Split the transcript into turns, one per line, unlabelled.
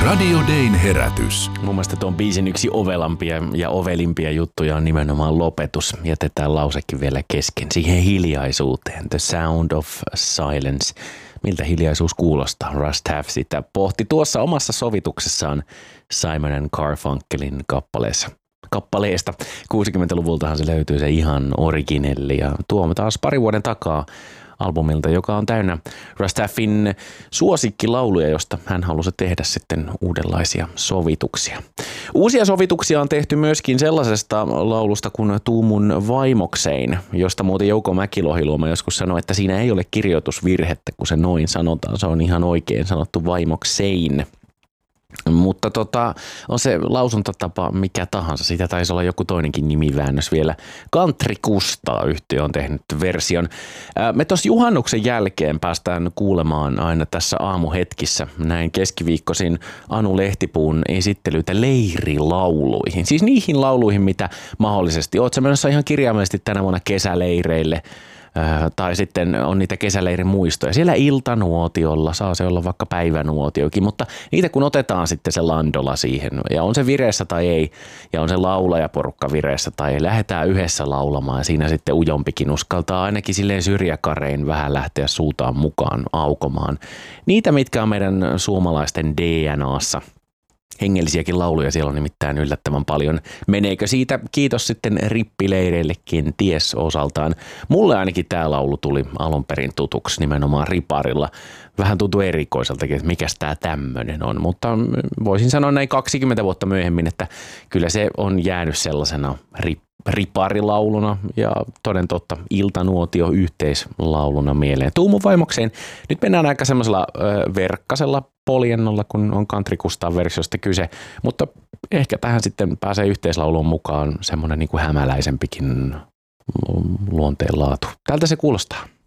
Radio Dayn herätys.
Mun mielestä tuon biisin yksi ovelampia ja ovelimpia juttuja on nimenomaan lopetus. Jätetään lausekin vielä kesken siihen hiljaisuuteen. The sound of silence. Miltä hiljaisuus kuulostaa? Russ Taff sitä pohti tuossa omassa sovituksessaan Simon and Garfunkelin kappaleesta. 60-luvultahan se löytyy se ihan originelli ja tuomme taas pari vuoden takaa albumilta, joka on täynnä Russ Taffin suosikkilauluja, josta hän halusi tehdä sitten uudenlaisia sovituksia. Uusia sovituksia on tehty myöskin sellaisesta laulusta kuin Tuu mun vaimoksein, josta muuten Jouko Mäkilohiluoma joskus sanoi, että siinä ei ole kirjoitusvirhettä, kun se noin sanotaan. Se on ihan oikein sanottu vaimoksein. Mutta on se lausuntatapa mikä tahansa. Siitä taisi olla joku toinenkin nimiväännös vielä. Country Kusta-yhtiö on tehnyt version. Me tuossa juhannuksen jälkeen päästään kuulemaan aina tässä aamuhetkissä näin keskiviikkoisin Anu Lehtipuun esittelyitä leirilauluihin. Siis niihin lauluihin, mitä mahdollisesti oot sä menossa ihan kirjaimellisesti tänä vuonna kesäleireille. Tai sitten on niitä kesäleirin muistoja. Siellä iltanuotiolla saa se olla vaikka päivänuotiokin, mutta niitä kun otetaan sitten se landola siihen ja on se vireessä tai ei ja on se laulajaporukka vireessä tai ei, lähdetään yhdessä laulamaan ja siinä sitten ujompikin uskaltaa ainakin silleen syrjäkarein vähän lähteä suutaan mukaan aukomaan. Niitä, mitkä on meidän suomalaisten DNAssa. Hengellisiäkin lauluja siellä on nimittäin yllättävän paljon. Meneekö siitä kiitos sitten rippileireillekin ties osaltaan. Mulle ainakin tämä laulu tuli alun perin tutuksi nimenomaan riparilla. Vähän tuntui erikoiseltakin, että mikäs tämä tämmöinen on. Mutta voisin sanoa näin 20 vuotta myöhemmin, että kyllä se on jäänyt sellaisena riparilauluna ja toden totta iltanuotio yhteislauluna mieleen. Tuu mun vaimokseen. Nyt mennään aika semmoisella verkkasella poljennolla, kun on Country Kustaan versiosta kyse, mutta ehkä tähän sitten pääsee yhteislauluun mukaan semmoinen niin kuin hämäläisempikin luonteenlaatu. Tältä se kuulostaa.